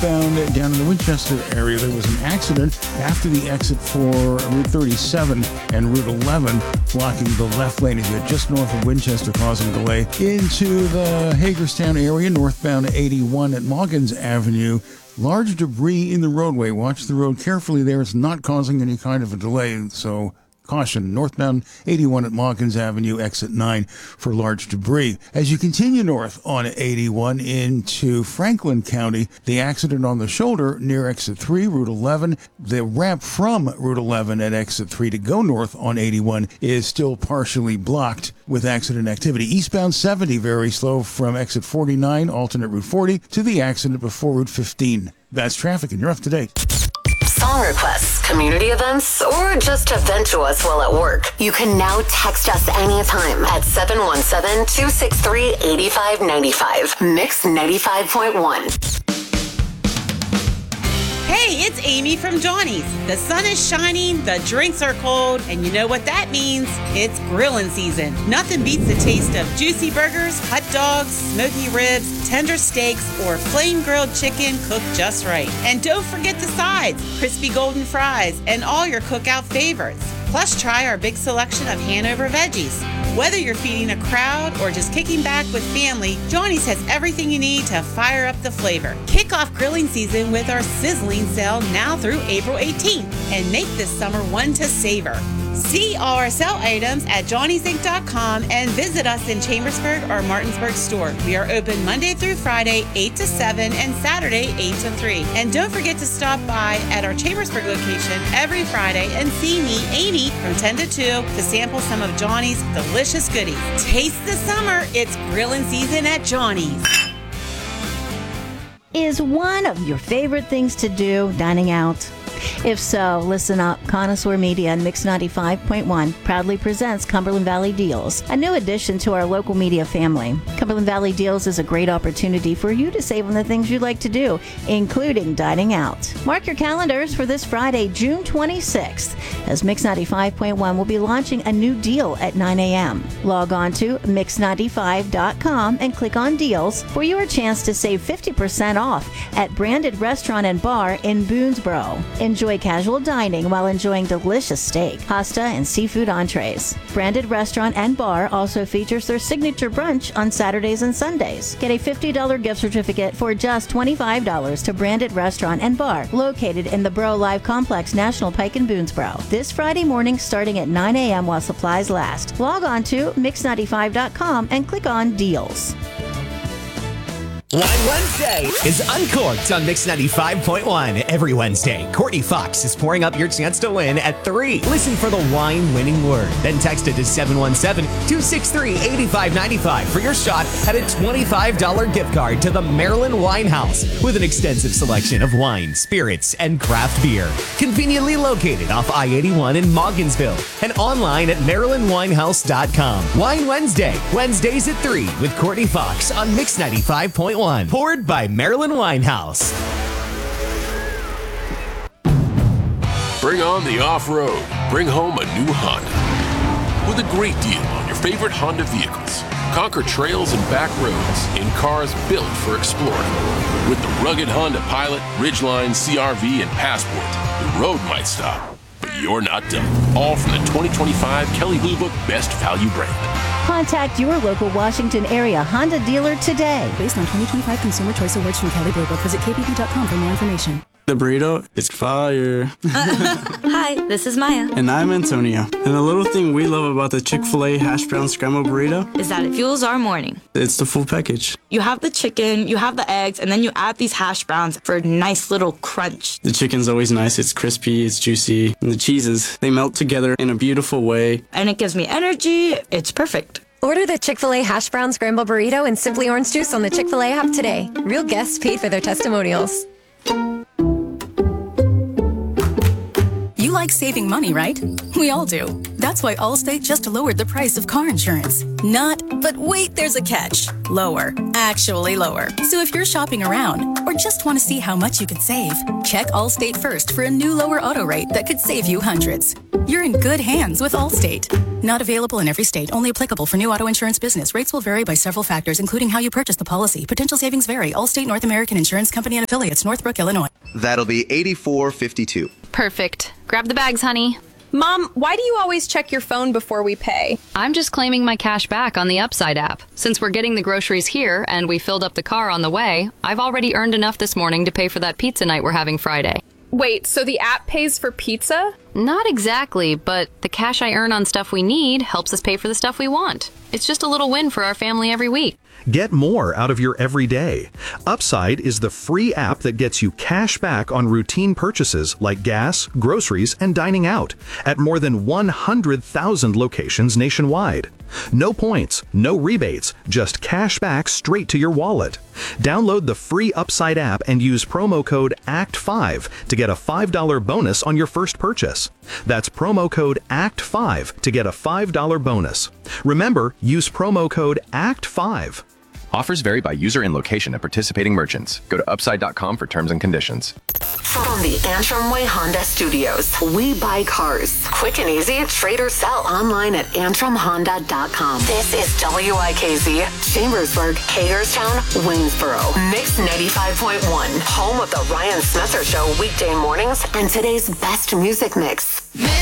northbound down in the Winchester area. There was an accident after the exit for Route 37 and Route 11, blocking the left lane as you get just north of Winchester, causing delay into the Hagerstown area, northbound 81 at Moggins Avenue. Large debris in the roadway. Watch the road carefully there. It's not causing any kind of a delay, so caution. Northbound 81 at Moggins Avenue, exit 9 for large debris. As you continue north on 81 into Franklin County, the accident on the shoulder near exit 3, Route 11. The ramp from Route 11 at exit 3 to go north on 81 is still partially blocked with accident activity. Eastbound 70 very slow from exit 49, alternate Route 40, to the accident before Route 15. That's traffic, and you're up to date. Song requests, community events, or just to vent to us while at work. You can now text us anytime at 717-263-8595. Mix 95.1. Hey, it's Amy from Johnny's. The sun is shining, the drinks are cold, and you know what that means? It's grilling season. Nothing beats the taste of juicy burgers, hot dogs, smoky ribs, tender steaks, or flame-grilled chicken cooked just right. And don't forget the sides, crispy golden fries, and all your cookout favorites. Plus, try our big selection of Hanover veggies. Whether you're feeding a crowd or just kicking back with family, Johnny's has everything you need to fire up the flavor. Kick off grilling season with our sizzling sale now through April 18th and make this summer one to savor. See all our sale items at johnnysinc.com and visit us in Chambersburg or Martinsburg store. We are open Monday through Friday, 8 to 7, and Saturday, 8 to 3. And don't forget to stop by at our Chambersburg location every Friday and see me, Amy, from 10 to 2 to sample some of Johnny's delicious goodies. Taste the summer. It's grilling season at Johnny's. Is one of your favorite things to do dining out? If so, listen up. Connoisseur Media and Mix 95.1 proudly presents Cumberland Valley Deals, a new addition to our local media family. Cumberland Valley Deals is a great opportunity for you to save on the things you like to do, including dining out. Mark your calendars for this Friday, June 26th, as Mix 95.1 will be launching a new deal at 9 a.m. Log on to mix95.com and click on Deals for your chance to save 50% off at Branded Restaurant and Bar in Boonesboro. Enjoy casual dining while enjoying delicious steak, pasta, and seafood entrees. Branded Restaurant and Bar also features their signature brunch on Saturdays and Sundays. Get a $50 gift certificate for just $25 to Branded Restaurant and Bar, located in the Bro Live Complex National Pike in Boonesboro. This Friday morning starting at 9 a.m. while supplies last. Log on to mix95.com and click on Deals. Wine Wednesday is uncorked on Mix 95.1. Every Wednesday, Courtney Fox is pouring up your chance to win at 3. Listen for the wine winning word. Then text it to 717-263-8595 for your shot at a $25 gift card to the Maryland Wine House with an extensive selection of wine, spirits, and craft beer. Conveniently located off I-81 in Mogginsville and online at MarylandWinehouse.com. Wine Wednesday, Wednesdays at 3 with Courtney Fox on Mix 95.1. Poured by Maryland Winehouse. Bring on the off-road. Bring home a new Honda. With a great deal on your favorite Honda vehicles. Conquer trails and back roads in cars built for exploring. With the rugged Honda Pilot, Ridgeline, CR-V, and Passport, the road might stop, but you're not done. All from the 2025 Kelley Blue Book Best Value Brand. Contact your local Washington area Honda dealer today. Based on 2025 Consumer Choice Awards from Kelley Blue Book. Visit kbb.com for more information. The burrito is fire. Hi, this is Maya. And I'm Antonio. And the little thing we love about the Chick-fil-A hash brown scrambled burrito is that it fuels our morning. It's the full package. You have the chicken, you have the eggs, and then you add these hash browns for a nice little crunch. The chicken's always nice. It's crispy, it's juicy. And the cheeses, they melt together in a beautiful way. And it gives me energy. It's perfect. Order the Chick-fil-A hash brown scrambled burrito and Simply Orange Juice on the Chick-fil-A app today. Real guests paid for their testimonials. You like saving money, right? We all do. That's why Allstate just lowered the price of car insurance. Not, but wait, there's a catch. Lower. Actually lower. So if you're shopping around or just want to see how much you could save, check Allstate first for a new lower auto rate that could save you hundreds. You're in good hands with Allstate. Not available in every state. Only applicable for new auto insurance business. Rates will vary by several factors, including how you purchase the policy. Potential savings vary. Allstate North American Insurance Company and affiliates, Northbrook, Illinois. That'll be $84.52. Perfect. Grab the bags, honey. Mom, why do you always check your phone before we pay? I'm just claiming my cash back on the Upside app. Since we're getting the groceries here and we filled up the car on the way, I've already earned enough this morning to pay for that pizza night we're having Friday. Wait, so the app pays for pizza? Not exactly, but the cash I earn on stuff we need helps us pay for the stuff we want. It's just a little win for our family every week. Get more out of your everyday. Upside is the free app that gets you cash back on routine purchases like gas, groceries, and dining out at more than 100,000 locations nationwide. No points, no rebates, just cash back straight to your wallet. Download the free Upside app and use promo code ACT5 to get a $5 bonus on your first purchase. That's promo code ACT5 to get a $5 bonus. Remember, use promo code ACT5. Offers vary by user and location at participating merchants. Go to upside.com for terms and conditions. From the Antrim Way Honda Studios, we buy cars. Quick and easy, trade or sell online at antrimhonda.com. This is WIKZ, Chambersburg, Hagerstown, Waynesboro. Mix 95.1, home of the Ryan Smetzer Show weekday mornings and today's best music mix.